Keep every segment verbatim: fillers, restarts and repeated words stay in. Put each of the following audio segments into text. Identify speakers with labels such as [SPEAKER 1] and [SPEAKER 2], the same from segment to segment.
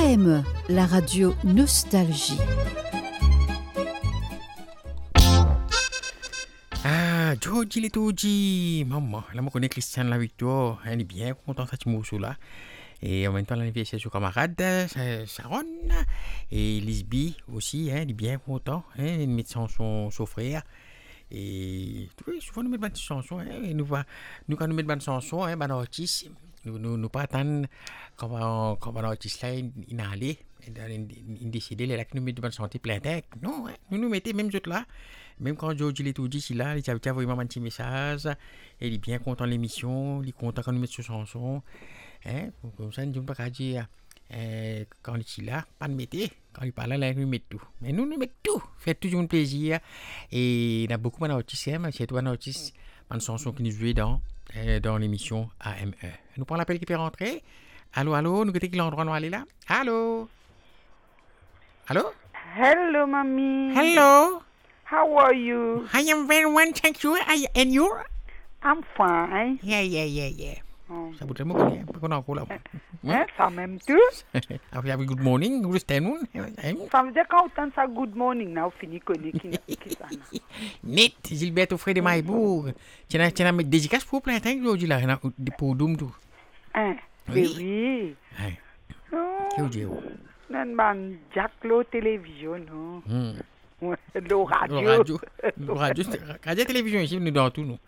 [SPEAKER 1] M E, la radio Nostalgie.
[SPEAKER 2] Ah, Georgie les Toji, maman, là, je connais Christiane la Victoire, elle est bien contente de ce morceau-là. Et en même temps, l'anniversaire de son camarade, Sharon, et Lisby aussi, hein, elle est bien content, hein, elle met son, son, son frère. Et oui, souvent nous mettons des chansons, hein, et nous, va, nous quand nous mettons des chansons, hein, ben, artiste, nous nous nous pas attendre quand on quand on artiste là il allait, il décidait là que nous mettons des chanter plein texte. Non, hein, nous nous mettons même autres là. Même quand Georgie les tout dit, il a, il a envoyé un petit message, il est bien content de l'émission, il est content quand nous mettons cette chanson. Hein, comme ça, nous ne pouvons pas dire, euh, quand il est là, pas de mettre, quand il parle là, nous mettons tout. Mais nous, nous mettons tout, fait toujours un plaisir. Et il y a beaucoup d'artistes, hein, c'est toi un artiste, une chanson qui nous joue dans, euh, dans l'émission A M E. Nous prenons l'appel qui peut rentrer. Allô, allô, nous quittons l'endroit où aller là. Allô? Allô?
[SPEAKER 3] Hello, mommy.
[SPEAKER 2] Hello?
[SPEAKER 3] How are you?
[SPEAKER 2] I am very well, thank you. I, and you?
[SPEAKER 3] I'm fine.
[SPEAKER 2] Yeah, yeah, yeah, yeah.
[SPEAKER 3] Oh.
[SPEAKER 2] Ça vous dit, moi, je connais encore là.
[SPEAKER 3] Hein, ça même tout?
[SPEAKER 2] Have a good morning, good afternoon.
[SPEAKER 3] Ça veut dire quand on entend ça good morning, là, on finit connaît qui qui ça.
[SPEAKER 2] Net, Gilbert Offray de Maïbourg. Tu as tu as des dédicaces pour plein de temps aujourd'hui là, pour Doum tout.
[SPEAKER 3] Hein? Oui. Oui.
[SPEAKER 2] Hein.
[SPEAKER 3] Non.
[SPEAKER 2] Que vous dites?
[SPEAKER 3] Non, man, Jack lo télévision, non.
[SPEAKER 2] Hmm.
[SPEAKER 3] Le radio.
[SPEAKER 2] Le radio. Le radio, radio télévision ici, nous dans tout nous.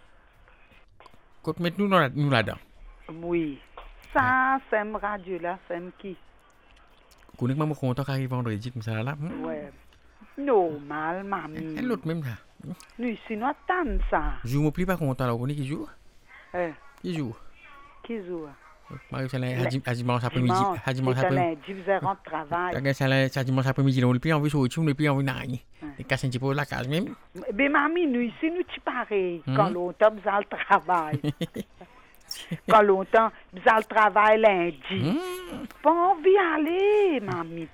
[SPEAKER 2] Quand mettons nous nous là-dedans.
[SPEAKER 3] Oui. Ça, c'est un radio là, c'est un qui?
[SPEAKER 2] Vous connaissez moi content quand arrive vendredi comme ça là.
[SPEAKER 3] Ouais. Normal, mamie.
[SPEAKER 2] Et l'autre même ça.
[SPEAKER 3] Nous ici nous attendons ça.
[SPEAKER 2] Je me plie pas content là, vous connaissez qui joue?
[SPEAKER 3] Eh.
[SPEAKER 2] Qui joue?
[SPEAKER 3] Qui joue?
[SPEAKER 2] Marie ça là dimanche après-midi, dimanche après-midi.
[SPEAKER 3] Lundi vous rentre travail.
[SPEAKER 2] Ça là ça dimanche après-midi, on le plie envie sur YouTube, on le plie envie naï. Et casse un petit peu la case même.
[SPEAKER 3] Mais mamie, nous ici nous tu pareil quand longtemps vous allez travail. Quand longtemps vous allez travail lundi. Pas envie aller, mamie.